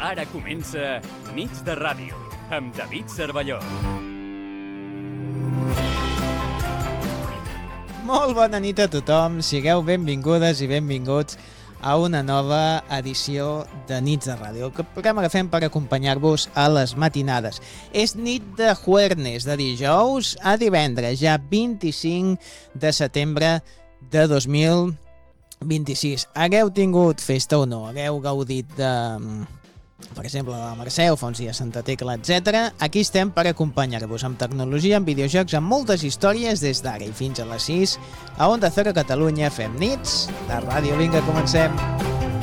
Ara comença Nits de Ràdio, amb David Cervelló. Molt bona nit a tothom, sigueu benvingudes i benvinguts a una nova edició de Nits de Ràdio, el programa que fem per acompanyar-vos a les matinades. És nit de jueves, de dijous a divendres, ja 25 de setembre de 2026. Hagueu tingut festa o no? Hagueu gaudit de, per exemple, de la Mercè o fa uns dies Santa Tecla, etc. Aquí estem per acompanyar-vos amb tecnologia, amb videojocs, amb moltes històries des d'ara i fins a les 6 a Onda Cero Catalunya. Fem Nits de Ràdio. Vinga, comencem!